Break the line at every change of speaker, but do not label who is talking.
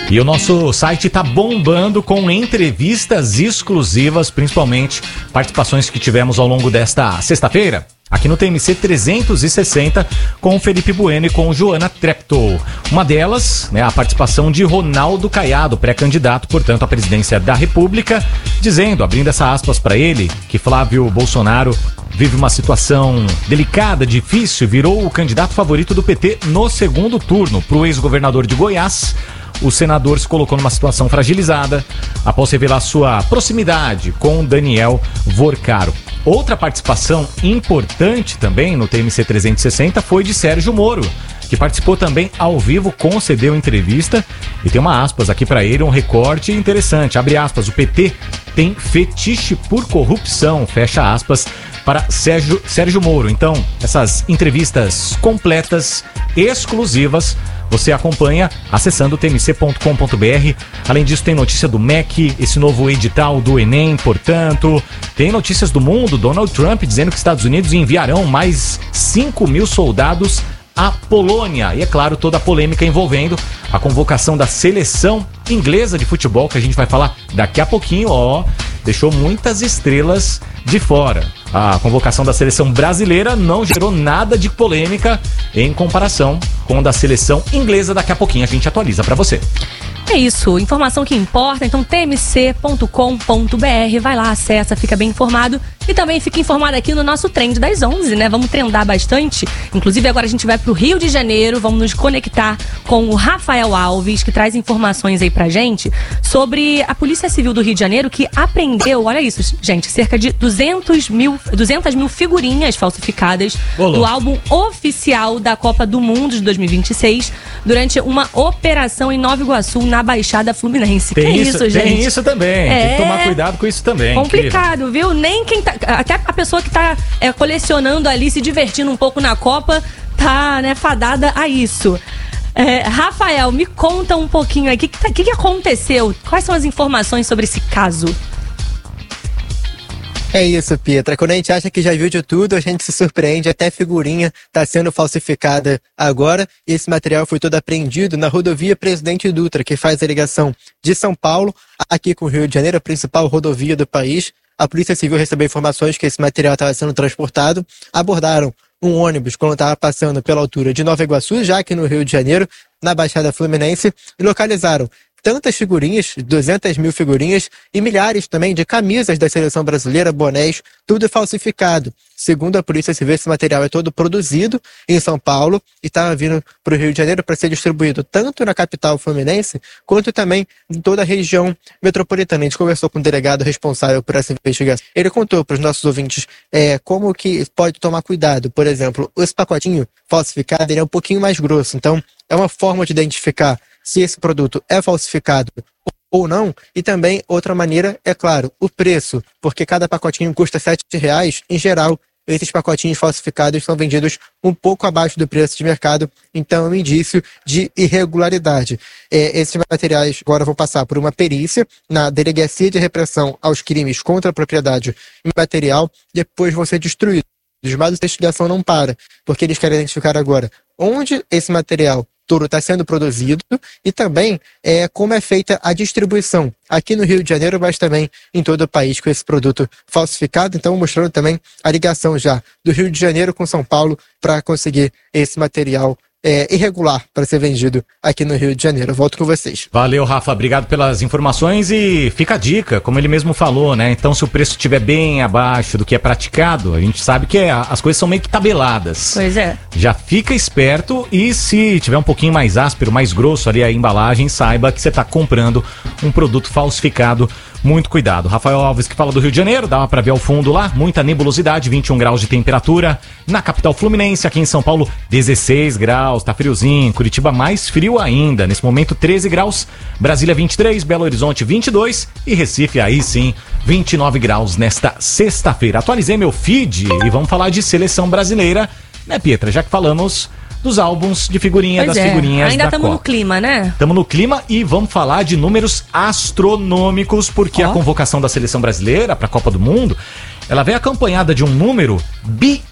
E o nosso site tá bombando com entrevistas exclusivas, principalmente participações que tivemos ao longo desta sexta-feira, aqui no TMC 360, com o Felipe Bueno e com Joana Treptow. Uma delas, né, a participação de Ronaldo Caiado, pré-candidato, portanto, à presidência da República, dizendo, abrindo essa aspas para ele, que Flávio Bolsonaro vive uma situação delicada, difícil, virou o candidato favorito do PT no segundo turno. Para o ex-governador de Goiás, o senador se colocou numa situação fragilizada após revelar sua proximidade com Daniel Vorcaro. Outra participação importante também no TMC 360 foi de Sérgio Moro, que participou também ao vivo, concedeu entrevista e tem uma aspas aqui para ele, um recorte interessante, abre aspas, o PT tem fetiche por corrupção, fecha aspas, para Sérgio Moro. Então, essas entrevistas completas, exclusivas, você acompanha acessando tmc.com.br. Além disso, tem notícia do MEC, esse novo edital do Enem, portanto. Tem notícias do mundo, Donald Trump dizendo que Estados Unidos enviarão mais 5.000 soldados à Polônia. E, é claro, toda a polêmica envolvendo a convocação da seleção inglesa de futebol, que a gente vai falar daqui a pouquinho, deixou muitas estrelas de fora. A convocação da seleção brasileira não gerou nada de polêmica em comparação com a da seleção inglesa. Daqui a pouquinho a gente atualiza para você.
É isso, informação que importa, então tmc.com.br, vai lá, acessa, fica bem informado e também fica informado aqui no nosso Trend das 11, né? Vamos trendar bastante, inclusive agora a gente vai pro Rio de Janeiro, vamos nos conectar com o Rafael Alves, que traz informações aí pra gente sobre a Polícia Civil do Rio de Janeiro, que apreendeu, olha isso, gente, cerca de 200 mil figurinhas falsificadas do álbum oficial da Copa do Mundo de 2026 durante uma operação em Nova Iguaçu, na Baixada Fluminense.
Tem
que isso, gente?
Tem isso também. Tem que tomar cuidado com isso também.
Complicado, incrível. Viu? Nem quem tá. Até a pessoa que tá colecionando ali, se divertindo um pouco na Copa, tá, né, fadada a isso. Rafael, me conta um pouquinho aí. O que aconteceu? Quais são as informações sobre esse caso?
É isso, Pietra. Quando a gente acha que já viu de tudo, a gente se surpreende. Até figurinha está sendo falsificada agora. E esse material foi todo apreendido na rodovia Presidente Dutra, que faz a ligação de São Paulo aqui com o Rio de Janeiro, a principal rodovia do país. A Polícia Civil recebeu informações que esse material estava sendo transportado. Abordaram um ônibus quando estava passando pela altura de Nova Iguaçu, já aqui no Rio de Janeiro, na Baixada Fluminense, e localizaram tantas figurinhas, 200 mil figurinhas e milhares também de camisas da seleção brasileira, bonés, tudo falsificado. Segundo a Polícia Civil, esse material é todo produzido em São Paulo e estava vindo para o Rio de Janeiro para ser distribuído tanto na capital fluminense quanto também em toda a região metropolitana. A gente conversou com o delegado responsável por essa investigação. Ele contou para os nossos ouvintes como que pode tomar cuidado. Por exemplo, esse pacotinho falsificado ele é um pouquinho mais grosso, então é uma forma de identificar se esse produto é falsificado ou não. E também outra maneira, é claro, o preço, porque cada pacotinho custa R$7. Em geral, esses pacotinhos falsificados são vendidos um pouco abaixo do preço de mercado, então é um indício de irregularidade. Esses materiais agora vão passar por uma perícia na Delegacia de Repressão aos Crimes contra a Propriedade Imaterial, depois vão ser destruídos. Mas a investigação não para, porque eles querem identificar agora onde esse material todo está sendo produzido e também como é feita a distribuição aqui no Rio de Janeiro, mas também em todo o país com esse produto falsificado. Então, mostrando também a ligação já do Rio de Janeiro com São Paulo para conseguir esse material irregular para ser vendido aqui no Rio de Janeiro. Eu volto com vocês.
Valeu, Rafa. Obrigado pelas informações e fica a dica, como ele mesmo falou, né? Então, se o preço estiver bem abaixo do que é praticado, a gente sabe que as coisas são meio que tabeladas.
Pois é.
Já fica esperto e se tiver um pouquinho mais áspero, mais grosso ali a embalagem, saiba que você está comprando um produto falsificado. Muito cuidado. Rafael Alves, que fala do Rio de Janeiro, dá pra ver ao fundo lá, muita nebulosidade, 21 graus de temperatura. Na capital fluminense, aqui em São Paulo, 16 graus, tá friozinho. Curitiba mais frio ainda, nesse momento 13 graus. Brasília 23, Belo Horizonte 22 e Recife aí sim, 29 graus nesta sexta-feira. Atualizei meu feed e vamos falar de seleção brasileira, né, Pietra? Já que falamos dos álbuns de figurinha,
pois
das figurinhas
ainda
da
estamos
Copa.
no clima, né?
Estamos no clima e vamos falar de números astronômicos, porque a convocação da seleção brasileira para a Copa do Mundo, ela vem acompanhada de um número